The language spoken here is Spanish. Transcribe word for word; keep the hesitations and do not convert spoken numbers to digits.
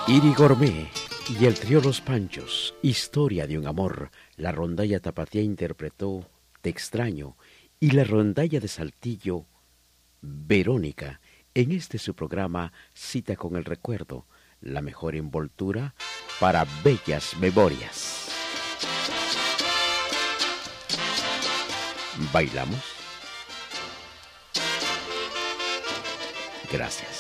Iri Gourmet y el trío Los Panchos, Historia de un amor. La rondalla tapatía interpretó Te extraño y la rondalla de Saltillo, Verónica, en este su programa Cita con el Recuerdo, la mejor envoltura para bellas memorias. ¿Bailamos? Gracias.